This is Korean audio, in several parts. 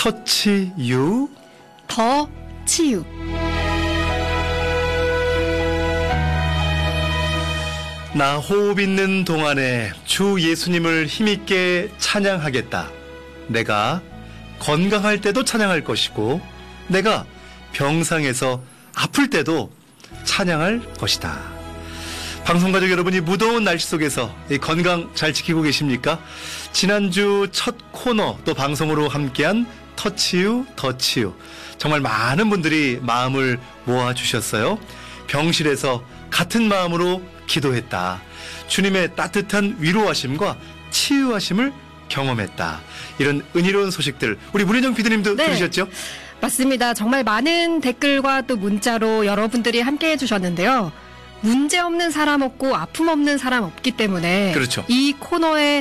터치유 더 치유. 나 호흡 있는 동안에 주 예수님을 힘있게 찬양하겠다. 내가 건강할 때도 찬양할 것이고 내가 병상에서 아플 때도 찬양할 것이다. 방송가족 여러분이 무더운 날씨 속에서 이 건강 잘 지키고 계십니까? 지난주 첫 코너 또 방송으로 함께한 터치유 더치유, 정말 많은 분들이 마음을 모아주셨어요. 병실에서 같은 마음으로 기도했다. 주님의 따뜻한 위로하심과 치유하심을 경험했다. 이런 은혜로운 소식들 우리 문혜정 PD님도 들으셨죠? 맞습니다. 정말 많은 댓글과 또 문자로 여러분들이 함께 해주셨는데요. 문제 없는 사람 없고 아픔 없는 사람 없기 때문에 그렇죠. 이 코너에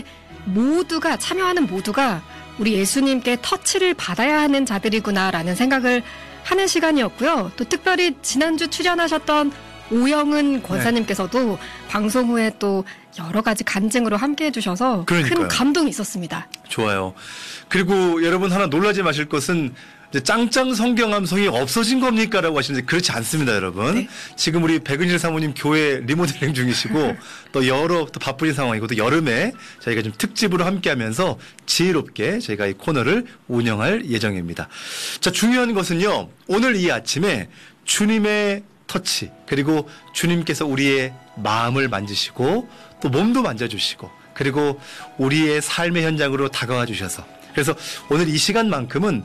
모두가 참여하는 모두가 우리 예수님께 터치를 받아야 하는 자들이구나라는 생각을 하는 시간이었고요. 또 특별히 지난주 출연하셨던 오영은 권사님께서도 방송 후에 또 여러 가지 간증으로 함께 해주셔서 큰 감동이 있었습니다. 좋아요. 그리고 여러분 하나 놀라지 마실 것은 이제 짱짱 성경함성이 없어진 겁니까? 라고 하시는데 그렇지 않습니다, 여러분. 네. 지금 우리 백은실 사모님 교회 리모델링 중이시고 또 바쁜 상황이고 또 여름에 저희가 좀 특집으로 함께 하면서 지혜롭게 저희가 이 코너를 운영할 예정입니다. 자, 중요한 것은요. 오늘 이 아침에 주님의 터치, 그리고 주님께서 우리의 마음을 만지시고 또 몸도 만져주시고 그리고 우리의 삶의 현장으로 다가와 주셔서, 그래서 오늘 이 시간만큼은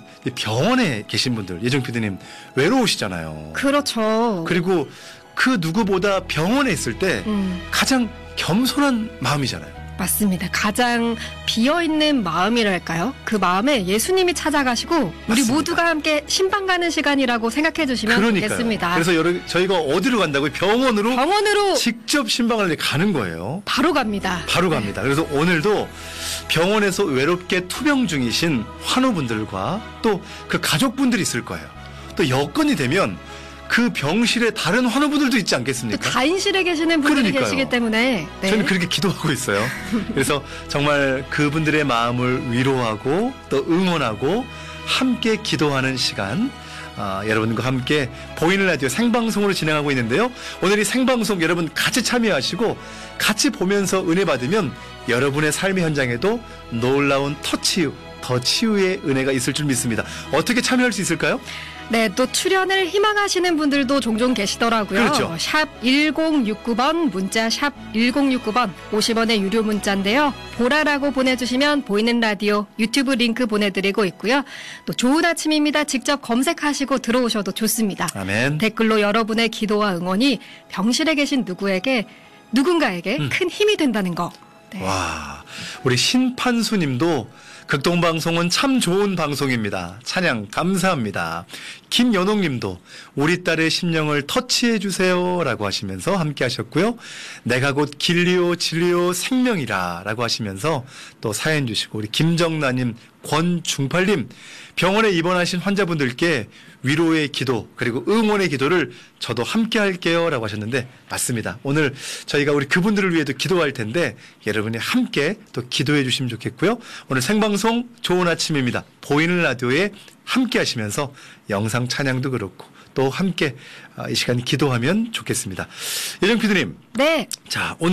병원에 계신 분들, 예정 PD님 외로우시잖아요. 그렇죠. 그리고 그 누구보다 병원에 있을 때 가장 겸손한 마음이잖아요. 맞습니다. 가장 비어있는 마음이랄까요? 그 마음에 예수님이 찾아가시고 우리 맞습니다. 모두가 함께 신방 가는 시간이라고 생각해 주시면 좋겠습니다. 그래서 저희가 어디로 간다고요? 병원으로 직접 신방을 가는 거예요. 바로 갑니다. 그래서 오늘도 병원에서 외롭게 투병 중이신 환우분들과 또 그 가족분들이 있을 거예요. 또 여건이 되면 그 병실에 다른 환우분들도 있지 않겠습니까? 또 다인실에 계시는 분들이 계시기 때문에 저는 그렇게 기도하고 있어요. 그래서 정말 그분들의 마음을 위로하고 또 응원하고 함께 기도하는 시간, 여러분과 함께 보이는 라디오 생방송으로 진행하고 있는데요. 오늘 이 생방송 여러분 같이 참여하시고 같이 보면서 은혜 받으면 여러분의 삶의 현장에도 놀라운 터치유, 더 치유의 은혜가 있을 줄 믿습니다. 어떻게 참여할 수 있을까요? 네, 또 출연을 희망하시는 분들도 종종 계시더라고요. 그렇죠. 샵 1069번, 문자 샵 1069번, 50원의 유료 문자인데요. 보라라고 보내주시면 보이는 라디오 유튜브 링크 보내드리고 있고요. 또 좋은 아침입니다. 직접 검색하시고 들어오셔도 좋습니다. 아멘. 댓글로 여러분의 기도와 응원이 병실에 계신 누군가에게 큰 힘이 된다는 거. 네. 와, 우리 신판수님도 극동방송은 참 좋은 방송입니다. 찬양 감사합니다. 김연옥님도 우리 딸의 심령을 터치해 주세요 라고 하시면서 함께 하셨고요. 내가 곧 길리요 진리요 생명이라 라고 하시면서 또 사연 주시고, 우리 김정나님, 권중팔님, 병원에 입원하신 환자분들께 위로의 기도 그리고 응원의 기도를 저도 함께 할게요 라고 하셨는데 맞습니다. 오늘 저희가 우리 그분들을 위해도 기도할 텐데 여러분이 함께 또 기도해 주시면 좋겠고요. 오늘 생방송 좋은 아침입니다. 보이는 라디오에 함께 하시면서 영상 찬양도 그렇고 또 함께 이 시간 기도하면 좋겠습니다. 예정 PD님. 네. 자, 오늘